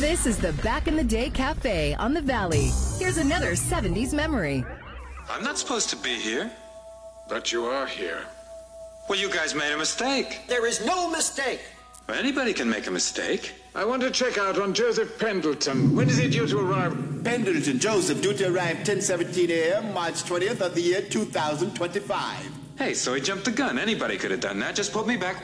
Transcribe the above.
This is the Back in the Day Cafe on the Valley. Here's another 70s memory. I'm not supposed to be here. But you are here. Well, you guys made a mistake. There is no mistake. Well, anybody can make a mistake. I want to check out on Joseph Pendleton. When is he due to arrive? Pendleton Joseph due to arrive 10:17 a.m. March 20th of the year 2025. Hey, so he jumped the gun. Anybody could have done that. Just put me back